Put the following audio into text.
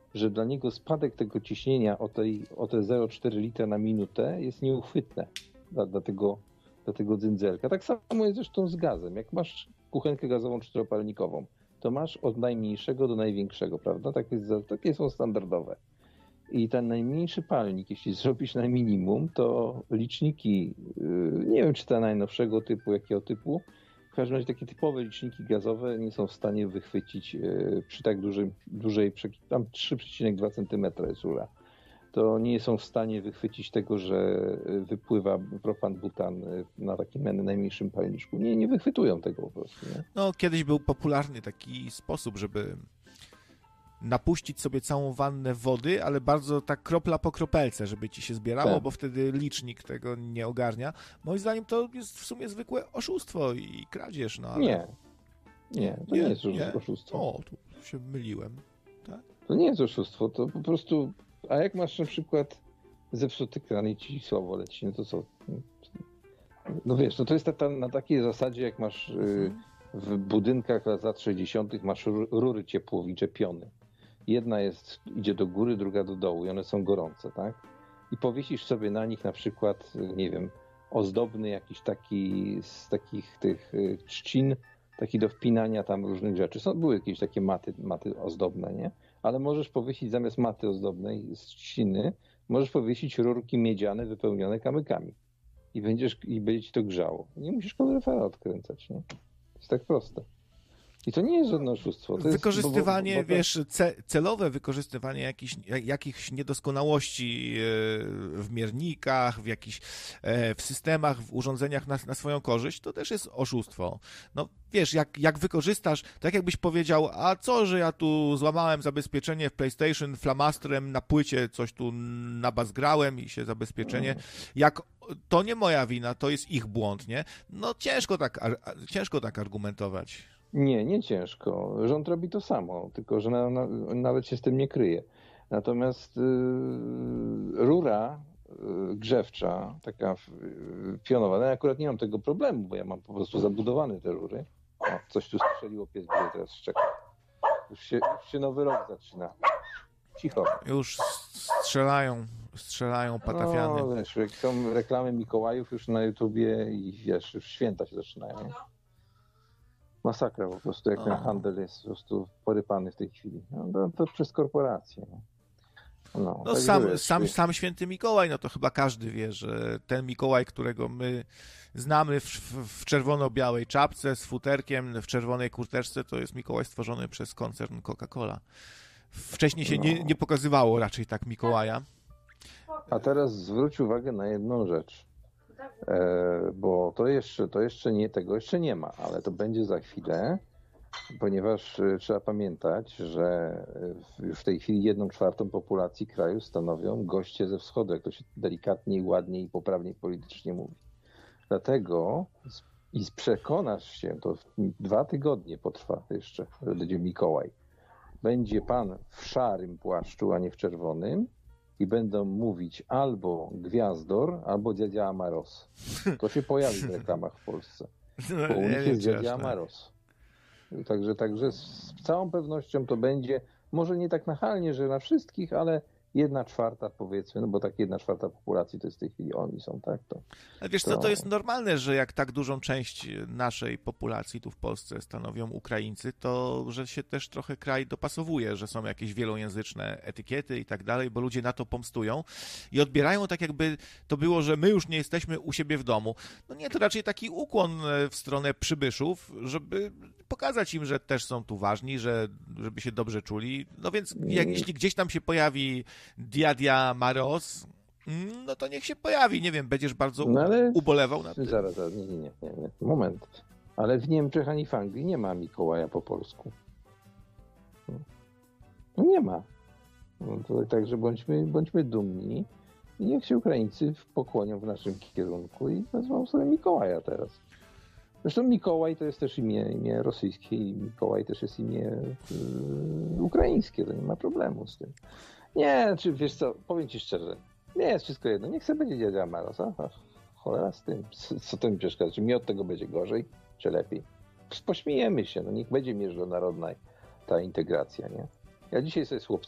że dla niego spadek tego ciśnienia o te 0,4 litra na minutę jest nieuchwytne dla tego dzędzelka. Tak samo jest zresztą z gazem. Jak masz kuchenkę gazową czteropalnikową, to masz od najmniejszego do największego, prawda? Takie są standardowe. I ten najmniejszy palnik, jeśli zrobisz na minimum, to liczniki, nie wiem czy te najnowszego typu, jakiego typu, w każdym razie takie typowe liczniki gazowe nie są w stanie wychwycić przy tak dużej, tam 3,2 cm jest rura. To nie są w stanie wychwycić tego, że wypływa propan, butan na takim najmniejszym palniczku. Nie wychwytują tego po prostu. Nie? No, kiedyś był popularny taki sposób, żeby napuścić sobie całą wannę wody, ale bardzo tak kropla po kropelce, żeby ci się zbierało, tak. Bo wtedy licznik tego nie ogarnia. Moim zdaniem to jest w sumie zwykłe oszustwo i kradzież. No, ale... Nie, to nie jest oszustwo. O, tu się myliłem. Tak? To nie jest oszustwo, to po prostu... A jak masz na przykład zepsuty kran i ci słabo leci, no to co? No wiesz, no to jest na takiej zasadzie, jak masz w budynkach lat 60. masz rury ciepłownicze, piony. Jedna idzie do góry, druga do dołu i one są gorące, tak? I powiesisz sobie na nich na przykład, nie wiem, ozdobny jakiś taki z takich tych trzcin, taki do wpinania tam różnych rzeczy. Były jakieś takie maty ozdobne, nie? Ale możesz powiesić zamiast maty ozdobnej z trzciny, możesz powiesić rurki miedziane wypełnione kamykami. I będzie ci to grzało. Nie musisz kaloryfera odkręcać, nie? To jest tak proste. I to nie jest żadne oszustwo. To wykorzystywanie, jest, wiesz, celowe wykorzystywanie jakichś niedoskonałości w miernikach, w systemach, w urządzeniach na swoją korzyść, to też jest oszustwo. No wiesz, jak wykorzystasz, tak jakbyś powiedział, a co, że ja tu złamałem zabezpieczenie w PlayStation flamastrem na płycie, coś tu nabazgrałem i się zabezpieczenie, jak to nie moja wina, to jest ich błąd, nie? No ciężko tak argumentować. Nie ciężko. Rząd robi to samo, tylko że nawet się z tym nie kryje. Natomiast rura grzewcza, taka pionowa, no ja akurat nie mam tego problemu, bo ja mam po prostu zabudowane te rury. O, coś tu strzeliło, pies będzie teraz szczeka. Już się nowy rok zaczyna. Cicho. Już strzelają patafiany. No, wiesz, są reklamy Mikołajów już na YouTubie i wiesz, już święta się zaczynają. Nie? Masakra po prostu, jak ten handel jest po prostu porypany w tej chwili. No, to przez korporacje. No, sam święty Mikołaj, no to chyba każdy wie, że ten Mikołaj, którego my znamy w czerwono-białej czapce z futerkiem, w czerwonej kurteczce, to jest Mikołaj stworzony przez koncern Coca-Cola. Wcześniej się nie pokazywało raczej tak Mikołaja. A teraz zwróć uwagę na jedną rzecz. Bo tego jeszcze nie ma, ale to będzie za chwilę, ponieważ trzeba pamiętać, że już w tej chwili 1/4 populacji kraju stanowią goście ze wschodu, jak to się delikatniej, ładniej i poprawniej politycznie mówi. Dlatego przekonasz się, to 2 tygodnie potrwa jeszcze, że będzie Mikołaj. Będzie pan w szarym płaszczu, a nie w czerwonym, i będą mówić albo Gwiazdor, albo Dziadzia Amaros. To się pojawi w reklamach w Polsce. Bo u nich jest Dziadzia Amaros. Także z całą pewnością to będzie, może nie tak nachalnie, że na wszystkich, ale 1/4 powiedzmy, no bo tak 1/4 populacji to jest w tej chwili oni są, tak? Ale wiesz co, to jest normalne, że jak tak dużą część naszej populacji tu w Polsce stanowią Ukraińcy, to że się też trochę kraj dopasowuje, że są jakieś wielojęzyczne etykiety i tak dalej, bo ludzie na to pomstują i odbierają tak jakby to było, że my już nie jesteśmy u siebie w domu. No nie, to raczej taki ukłon w stronę przybyszów, żeby pokazać im, że też są tu ważni, żeby się dobrze czuli. No więc jeśli gdzieś tam się pojawi Dziadzia Maros, no to niech się pojawi, nie wiem, będziesz bardzo ubolewał nad tym. Zaraz, nie. Moment. Ale w Niemczech ani w Anglii nie ma Mikołaja po polsku. No nie ma. No to także bądźmy dumni i niech się Ukraińcy pokłonią w naszym kierunku i nazwą sobie Mikołaja teraz. Zresztą Mikołaj to jest też imię rosyjskie i Mikołaj też jest imię ukraińskie, to nie ma problemu z tym. Nie, czy wiesz co, powiem ci szczerze, nie jest wszystko jedno, niech sobie będzie Dziadzia Maros, cholera z tym, co to mi przeszkadza, czy mi od tego będzie gorzej, czy lepiej? Pośmiejemy się, no niech będzie międzynarodna ta integracja, nie? Ja dzisiaj sobie z chłopcami